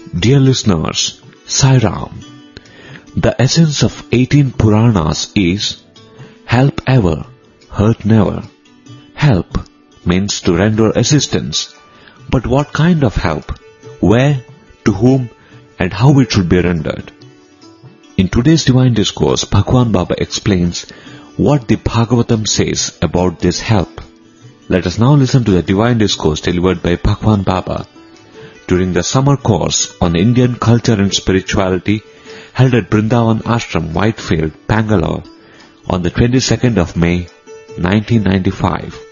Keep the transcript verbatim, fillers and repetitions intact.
Dear listeners, Sai Ram. The essence of eighteen Puranas is help ever, hurt never. Help means to render assistance. But what kind of help? Where, to whom, and how it should be rendered? In today's Divine Discourse, Bhagwan Baba explains what the Bhagavatam says about this help. Let us now listen to the Divine Discourse delivered by Bhagwan Baba during the summer course on Indian culture and spirituality held at Brindavan Ashram, Whitefield, Bangalore on the twenty-second of May, nineteen ninety-five.